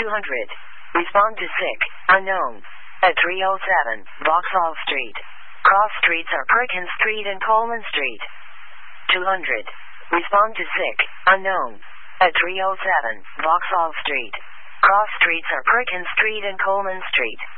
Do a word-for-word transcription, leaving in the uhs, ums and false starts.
two hundred. Respond to sick, unknown. At three oh seven, Vauxhall Street. Cross streets are Perkins Street and Coleman Street. two hundred. Respond to sick, unknown. At three oh seven, Vauxhall Street. Cross streets are Perkins Street and Coleman Street.